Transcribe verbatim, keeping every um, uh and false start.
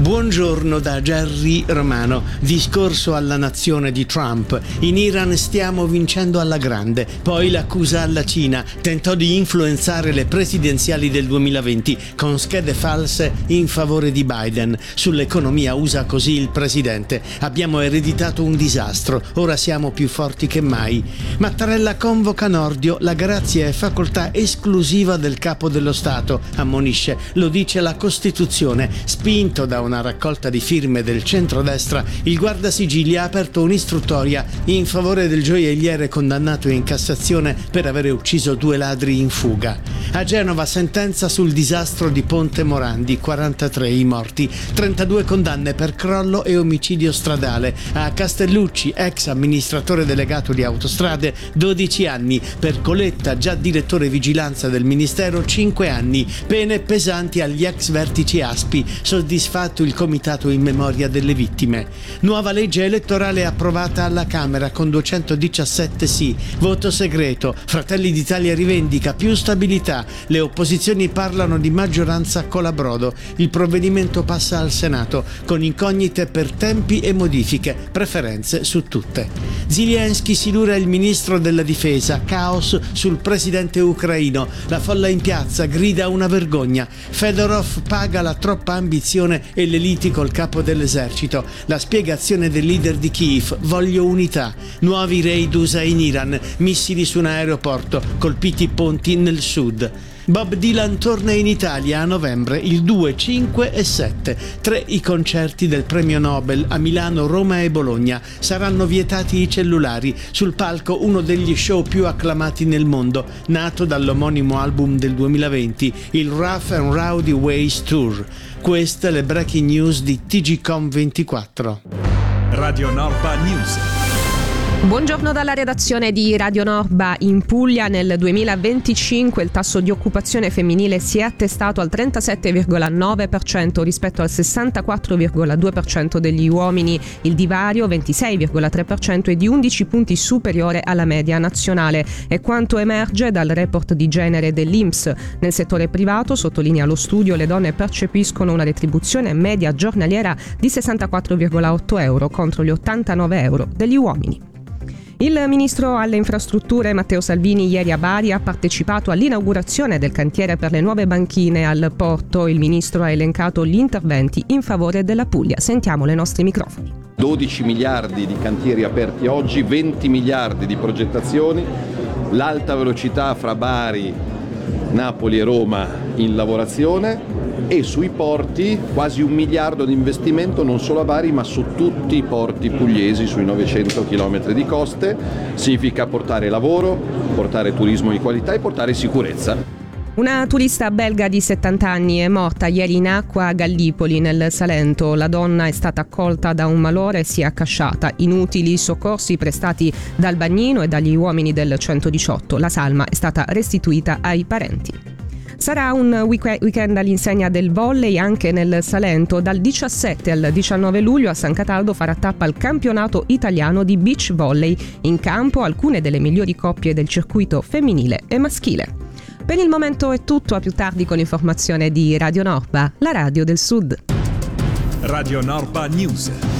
Buongiorno da Gerry Romano. Discorso alla nazione di Trump. In Iran stiamo vincendo alla grande. Poi l'accusa alla Cina. Tentò di influenzare le presidenziali del duemilaventi con schede false in favore di Biden. Sull'economia usa così il presidente. Abbiamo ereditato un disastro. Ora siamo più forti che mai. Mattarella convoca Nordio. La grazia è facoltà esclusiva del capo dello Stato, ammonisce. Lo dice la Costituzione. Spinto da una raccolta di firme del centrodestra, il Guardasigilli ha aperto un'istruttoria in favore del gioielliere condannato in Cassazione per aver ucciso due ladri in fuga. A Genova sentenza sul disastro di Ponte Morandi, quarantatré i morti, trentadue condanne per crollo e omicidio stradale. A Castellucci, ex amministratore delegato di Autostrade, dodici anni, per Coletta, già direttore vigilanza del Ministero, cinque anni, pene pesanti agli ex vertici A S P I, soddisfatto il comitato in memoria delle vittime. Nuova legge elettorale approvata alla Camera con duecentodiciassette sì, voto segreto. Fratelli d'Italia rivendica più stabilità. Le opposizioni parlano di maggioranza colabrodo. Il provvedimento passa al Senato con incognite per tempi e modifiche, preferenze su tutte. Zelensky si dura il ministro della difesa, caos sul presidente ucraino. La folla in piazza grida una vergogna. Fedorov paga la troppa ambizione e le liti col capo dell'esercito. La spiegazione del leader di Kiev: voglio unità. Nuovi raid U S A in Iran, missili su un aeroporto, colpiti ponti nel sud. Bob Dylan torna in Italia a novembre, il due, cinque e sette. Tre i concerti del premio Nobel a Milano, Roma e Bologna. Saranno vietati i cellulari. Sul palco uno degli show più acclamati nel mondo, nato dall'omonimo album del duemilaventi, il Rough and Rowdy Ways Tour. Queste le breaking news di T G Com ventiquattro. Radio Norba News. Buongiorno dalla redazione di Radio Norba. In Puglia nel duemilaventicinque il tasso di occupazione femminile si è attestato al trentasette virgola nove per cento rispetto al sessantaquattro virgola due per cento degli uomini. Il divario, ventisei virgola tre per cento, è di undici punti superiore alla media nazionale. È quanto emerge dal report di genere dell'I N P S. Nel settore privato, sottolinea lo studio, le donne percepiscono una retribuzione media giornaliera di sessantaquattro virgola otto euro contro gli ottantanove euro degli uomini. Il ministro alle infrastrutture Matteo Salvini ieri a Bari ha partecipato all'inaugurazione del cantiere per le nuove banchine al porto. Il ministro ha elencato gli interventi in favore della Puglia. Sentiamo le nostri microfoni. dodici miliardi di cantieri aperti oggi, venti miliardi di progettazioni, l'alta velocità fra Bari, Napoli e Roma in lavorazione e sui porti quasi un miliardo di investimento non solo a Bari ma su tutti i porti pugliesi, sui novecento chilometri di coste. Significa portare lavoro, portare turismo di qualità e portare sicurezza. Una turista belga di settanta anni è morta ieri in acqua a Gallipoli, nel Salento. La donna è stata accolta da un malore e si è accasciata. Inutili soccorsi prestati dal bagnino e dagli uomini del centodiciotto. La salma è stata restituita ai parenti. Sarà un weekend all'insegna del volley anche nel Salento. Dal diciassette al diciannove luglio a San Cataldo farà tappa il campionato italiano di beach volley. In campo alcune delle migliori coppie del circuito femminile e maschile. Per il momento è tutto, a più tardi con l'informazione di Radio Norba, la radio del Sud. Radio Norba News.